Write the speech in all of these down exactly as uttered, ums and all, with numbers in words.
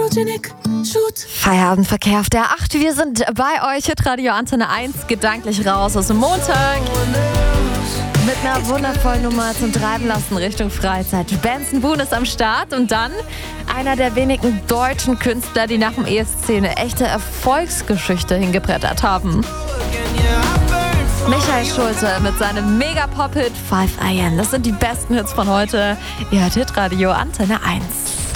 Photogenic Shoot. Feierabendverkehr auf der acht. Wir sind bei euch, Hitradio Antenne eins, gedanklich raus aus dem Montag. Mit einer wundervollen Nummer zum Treiben lassen Richtung Freizeit. Benson Boone ist am Start und dann einer der wenigen deutschen Künstler, die nach dem E S C eine echte Erfolgsgeschichte hingebrettert haben. Michael Schulte mit seinem Mega-Pop-Hit five a m. Das sind die besten Hits von heute. Ihr hört Hitradio Antenne eins.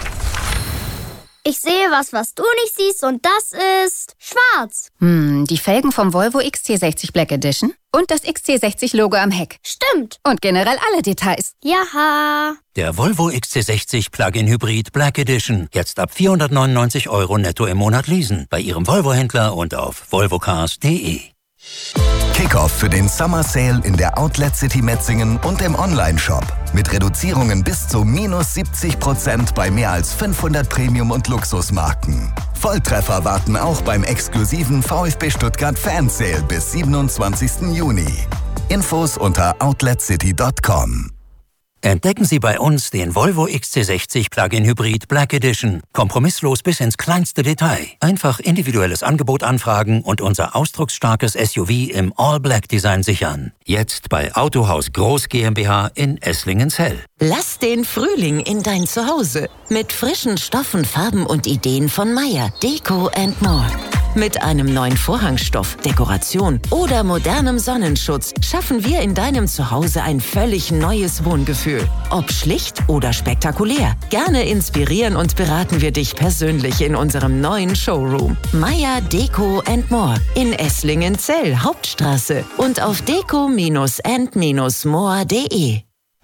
Ich sehe was, was du nicht siehst, und das ist schwarz. Hm, die Felgen vom Volvo X C sechzig Black Edition und das X C sechzig Logo am Heck. Stimmt. Und generell alle Details. Jaha. Der Volvo X C sechzig Plug-in Hybrid Black Edition. Jetzt ab vierhundertneunundneunzig Euro netto im Monat leasen. Bei Ihrem Volvo-Händler und auf volvocars punkt de. Kickoff für den Summer Sale in der Outlet City Metzingen und im Onlineshop. Mit Reduzierungen bis zu minus siebzig Prozent bei mehr als fünfhundert Premium- und Luxusmarken. Volltreffer warten auch beim exklusiven VfB Stuttgart Fan Sale bis siebenundzwanzigsten Juni. Infos unter outlet city punkt com. Entdecken Sie bei uns den Volvo X C sechzig Plug-in Hybrid Black Edition. Kompromisslos bis ins kleinste Detail. Einfach individuelles Angebot anfragen und unser ausdrucksstarkes S U V im All-Black-Design sichern. Jetzt bei Autohaus Groß GmbH in Esslingen-Zell. Lass den Frühling in dein Zuhause. Mit frischen Stoffen, Farben und Ideen von Meier, Deko and More. Mit einem neuen Vorhangstoff, Dekoration oder modernem Sonnenschutz schaffen wir in deinem Zuhause ein völlig neues Wohngefühl. Ob schlicht oder spektakulär. Gerne inspirieren und beraten wir dich persönlich in unserem neuen Showroom. Meier Deko and More in Esslingen-Zell, Hauptstraße und auf deko and more punkt de.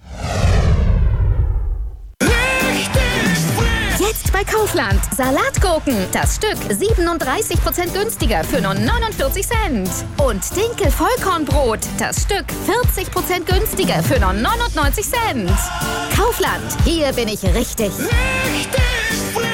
Jetzt bei Kaufland. Salatgurken. Das Stück siebenunddreißig Prozent günstiger für nur neunundvierzig Cent. Und Dinkel-Vollkornbrot. Das Stück vierzig Prozent günstiger für nur neunundneunzig Cent. Kaufland. Hier bin ich richtig. Richtig frisch.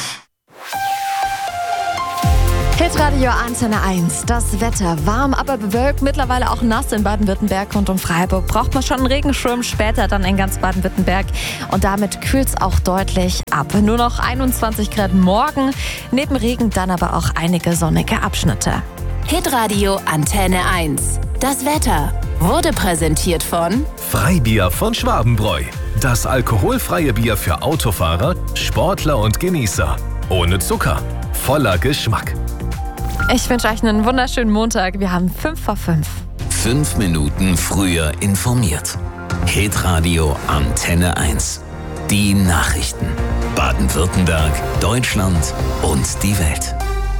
Hitradio Antenne eins. Das Wetter warm, aber bewölkt, mittlerweile auch nass in Baden-Württemberg und um Freiburg. Braucht man schon einen Regenschirm, später dann in ganz Baden-Württemberg. Und damit kühlt es auch deutlich ab. Nur noch einundzwanzig Grad morgen, neben Regen dann aber auch einige sonnige Abschnitte. Hitradio Antenne eins. Das Wetter wurde präsentiert von Freibier von Schwabenbräu. Das alkoholfreie Bier für Autofahrer, Sportler und Genießer. Ohne Zucker, voller Geschmack. Ich wünsche euch einen wunderschönen Montag. Wir haben fünf vor fünf. Fünf Minuten früher informiert. Hitradio Antenne eins. Die Nachrichten. Baden-Württemberg, Deutschland und die Welt.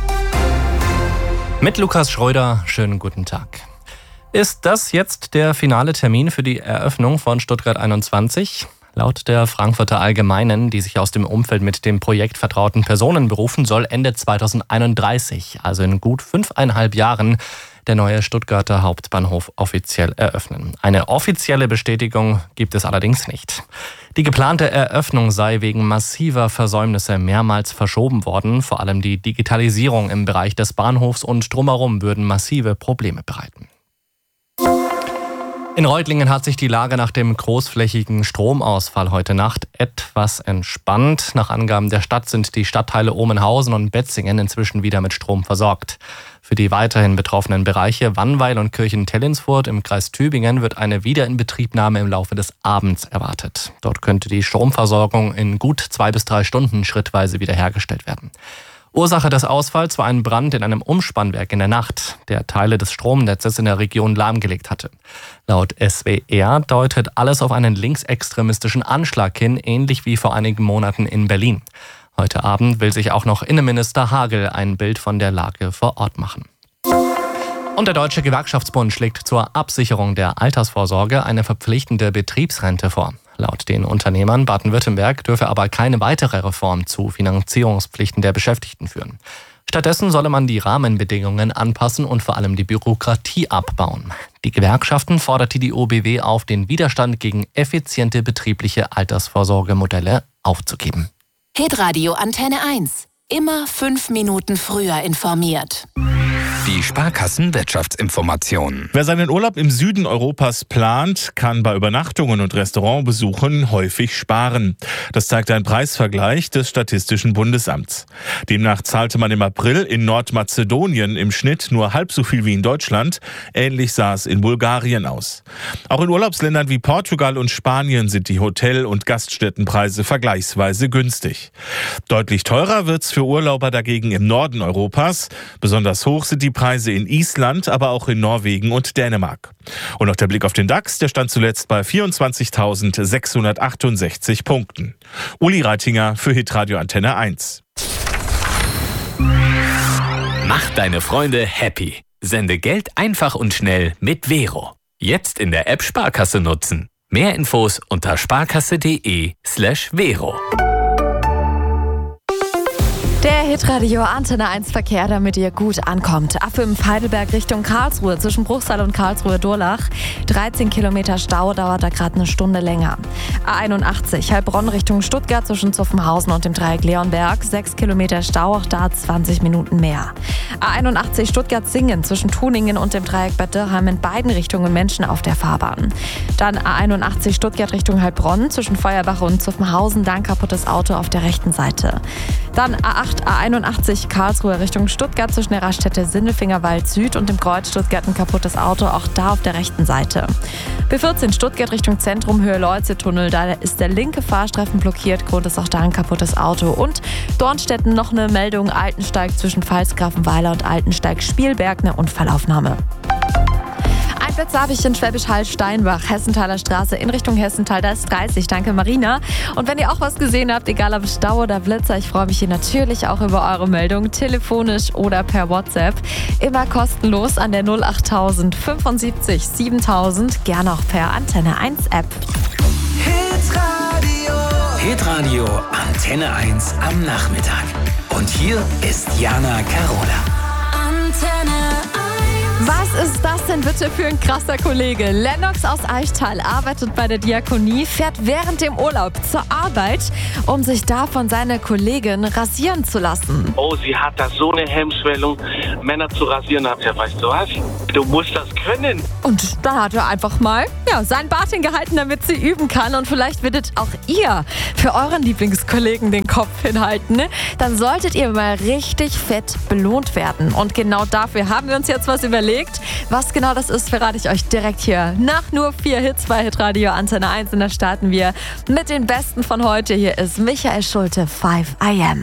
Mit Lukas Schröder, schönen guten Tag. Ist das jetzt der finale Termin für die Eröffnung von Stuttgart einundzwanzig? Laut der Frankfurter Allgemeinen, die sich aus dem Umfeld mit dem Projekt vertrauten Personen berufen, soll Ende zweitausendeinunddreißig, also in gut fünfeinhalb Jahren, der neue Stuttgarter Hauptbahnhof offiziell eröffnen. Eine offizielle Bestätigung gibt es allerdings nicht. Die geplante Eröffnung sei wegen massiver Versäumnisse mehrmals verschoben worden. Vor allem die Digitalisierung im Bereich des Bahnhofs und drumherum würden massive Probleme bereiten. In Reutlingen hat sich die Lage nach dem großflächigen Stromausfall heute Nacht etwas entspannt. Nach Angaben der Stadt sind die Stadtteile Omenhausen und Betzingen inzwischen wieder mit Strom versorgt. Für die weiterhin betroffenen Bereiche Wannweil und Kirchen-Tellinsfurt im Kreis Tübingen wird eine Wiederinbetriebnahme im Laufe des Abends erwartet. Dort könnte die Stromversorgung in gut zwei bis drei Stunden schrittweise wiederhergestellt werden. Ursache des Ausfalls war ein Brand in einem Umspannwerk in der Nacht, der Teile des Stromnetzes in der Region lahmgelegt hatte. Laut S W R deutet alles auf einen linksextremistischen Anschlag hin, ähnlich wie vor einigen Monaten in Berlin. Heute Abend will sich auch noch Innenminister Hagel ein Bild von der Lage vor Ort machen. Und der Deutsche Gewerkschaftsbund schlägt zur Absicherung der Altersvorsorge eine verpflichtende Betriebsrente vor. Laut den Unternehmern Baden-Württemberg dürfe aber keine weitere Reform zu Finanzierungspflichten der Beschäftigten führen. Stattdessen solle man die Rahmenbedingungen anpassen und vor allem die Bürokratie abbauen. Die Gewerkschaften forderte die O B W auf, den Widerstand gegen effiziente betriebliche Altersvorsorgemodelle aufzugeben. Hitradio Antenne eins. Immer fünf Minuten früher informiert. Die Sparkassen-Wirtschaftsinformationen. Wer seinen Urlaub im Süden Europas plant, kann bei Übernachtungen und Restaurantbesuchen häufig sparen. Das zeigt ein Preisvergleich des Statistischen Bundesamts. Demnach zahlte man im April in Nordmazedonien im Schnitt nur halb so viel wie in Deutschland. Ähnlich sah es in Bulgarien aus. Auch in Urlaubsländern wie Portugal und Spanien sind die Hotel- und Gaststättenpreise vergleichsweise günstig. Deutlich teurer wird's für Urlauber dagegen im Norden Europas. Besonders hoch sind die Preise in Island, aber auch in Norwegen und Dänemark. Und noch der Blick auf den DAX, der stand zuletzt bei vierundzwanzigtausendsechshundertachtundsechzig Punkten. Uli Reitinger für Hitradio Antenne eins. Mach deine Freunde happy. Sende Geld einfach und schnell mit Vero. Jetzt in der App Sparkasse nutzen. Mehr Infos unter sparkasse.de slash Vero. Der Hitradio Antenne eins Verkehr, damit ihr gut ankommt. A fünf Heidelberg Richtung Karlsruhe zwischen Bruchsal und Karlsruhe-Durlach. dreizehn Kilometer Stau, dauert da gerade eine Stunde länger. A einundachtzig Heilbronn Richtung Stuttgart zwischen Zuffenhausen und dem Dreieck Leonberg. sechs Kilometer Stau, auch da zwanzig Minuten mehr. A einundachtzig Stuttgart-Singen zwischen Tuningen und dem Dreieck Bad Dürrheim, in beiden Richtungen Menschen auf der Fahrbahn. Dann A einundachtzig Stuttgart Richtung Heilbronn zwischen Feuerbach und Zuffenhausen, da ein kaputtes Auto auf der rechten Seite. Dann A acht A einundachtzig Karlsruhe Richtung Stuttgart zwischen der Raststätte Sindelfingerwald Süd und dem Kreuz Stuttgart ein kaputtes Auto, auch da auf der rechten Seite. B vierzehn Stuttgart Richtung Zentrum Höhe Leuze-Tunnel, da ist der linke Fahrstreifen blockiert, Grund ist auch da ein kaputtes Auto. Und Dornstetten noch eine Meldung, Altensteig zwischen Pfalzgrafenweiler und Altensteig Spielberg, eine Unfallaufnahme. Plätze habe ich in Schwäbisch Hall Steinbach, Hessenthaler Straße in Richtung Hessenthal, da ist dreißig. Danke Marina. Und wenn ihr auch was gesehen habt, egal ob Stau oder Blitzer, ich freue mich hier natürlich auch über eure Meldung, telefonisch oder per WhatsApp. Immer kostenlos an der null acht tausend fünfundsiebzig siebentausend, gerne auch per Antenne eins App. Hitradio. Hitradio Antenne eins am Nachmittag. Und hier ist Jana Carola. Antenne Was ist das denn bitte für ein krasser Kollege? Lennox aus Eichtal arbeitet bei der Diakonie, fährt während dem Urlaub zur Arbeit, um sich davon seine Kollegin rasieren zu lassen. Oh, sie hat da so eine Hemmschwellung, Männer zu rasieren. Hat ja, weißt du was? Du musst das können. Und dann hat er einfach mal ja, seinen Bart hingehalten, damit sie üben kann. Und vielleicht werdet auch ihr für euren Lieblingskollegen den Kopf hinhalten. Ne? Dann solltet ihr mal richtig fett belohnt werden. Und genau dafür haben wir uns jetzt was überlegt. Was genau das ist, verrate ich euch direkt hier. Nach nur vier Hits bei Hitradio Antenne eins. Und da starten wir mit den Besten von heute. Hier ist Michael Schulte, five I am.